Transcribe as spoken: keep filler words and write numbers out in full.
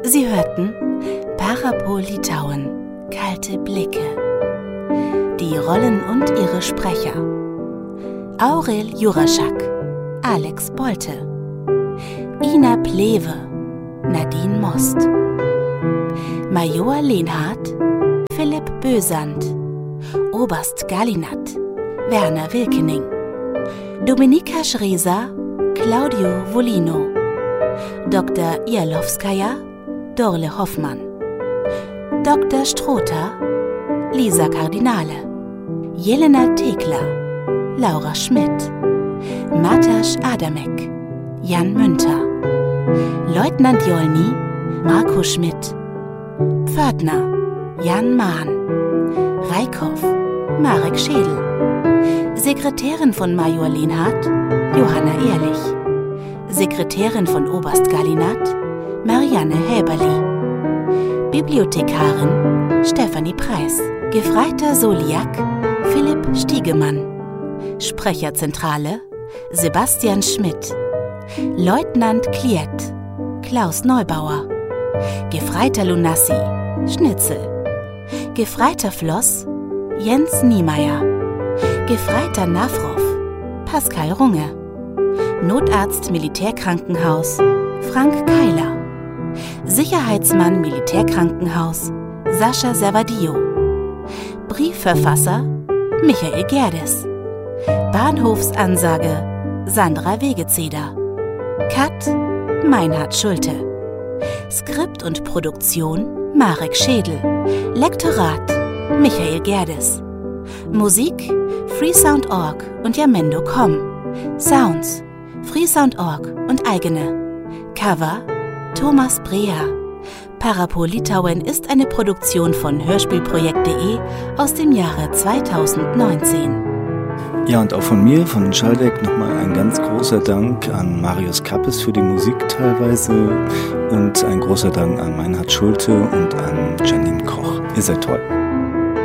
Sie hörten Parapol Litauen, kalte Blicke. Die Rollen und ihre Sprecher: Aurel Juraschak, Alex Bolte, Ina Plewe, Nadine Most, Major Lenhardt, Philipp Bösand, Oberst Galinat, Werner Wilkening, Dominika Schreser, Claudio Volino, Doktor Ialowskaja, Dorle Hoffmann, Doktor Strother, Lisa Kardinale, Jelena Thekla, Laura Schmidt, Matasch Adamek, Jan Münter, Leutnant Jolny, Marco Schmidt, Pförtner, Jan Mahn, Reikhoff, Marek Schädel, Sekretärin von Major Lenhardt, Johanna Ehrlich, Sekretärin von Oberst Galinat, Marianne Häberli, Bibliothekarin Stefanie Preis, Gefreiter Soliak, Philipp Stiegemann, Sprecherzentrale Sebastian Schmidt, Leutnant Kliet, Klaus Neubauer, Gefreiter Lunassi, Schnitzel, Gefreiter Floss, Jens Niemeyer, Gefreiter Nafrov, Pascal Runge, Notarzt Militärkrankenhaus, Frank Keiler, Sicherheitsmann Militärkrankenhaus, Sascha Servadio, Briefverfasser Michael Gerdes, Bahnhofsansage Sandra Wegezeder, Cut Meinhard Schulte, Skript und Produktion Marek Schädel, Lektorat Michael Gerdes, Musik Freesound Punkt org und Jamendo Punkt com, Sounds Freesound Punkt org und eigene, Cover Thomas Breher. Parapol Litauen ist eine Produktion von hörspielprojekt punkt de aus dem Jahre zweitausendneunzehn. Ja, und auch von mir, von Schalldeck, nochmal ein ganz großer Dank an Marius Kappes für die Musik teilweise und ein großer Dank an Meinhard Schulte und an Janine Koch. Ihr seid toll.